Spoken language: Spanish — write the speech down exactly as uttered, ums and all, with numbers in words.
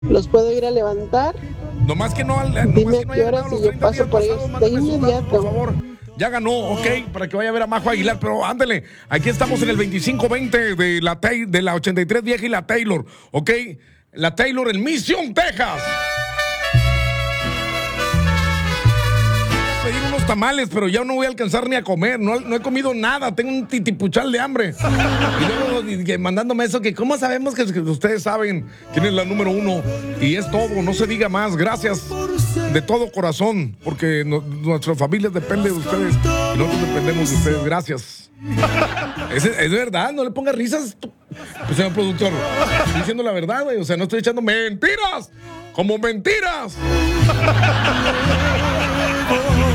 ¿Los puedo ir a levantar? Nomás que no, nomás Dime que no a qué haya hora ganado los si yo treinta días paso por ellos pasados, de mándame sus datos, inmediato. por favor. Ya ganó, ok, para que vaya a ver a Majo Aguilar, pero ándele, aquí estamos en el veinticinco veinte de la, de la ochenta y tres vieja y la Taylor, ok, la Taylor en Mission, Texas. Pedir unos tamales, pero ya no voy a alcanzar ni a comer, no, no he comido nada, tengo un titipuchal de hambre. Y luego y, y, mandándome eso, que cómo sabemos que, que ustedes saben quién es la número uno, y es todo, no se diga más, gracias de todo corazón, porque no, nuestra familia depende de ustedes y nosotros dependemos de ustedes, gracias. Es, es verdad, no le ponga risas, pues, señor productor, estoy diciendo la verdad, güey, o sea, no estoy echando mentiras, como mentiras.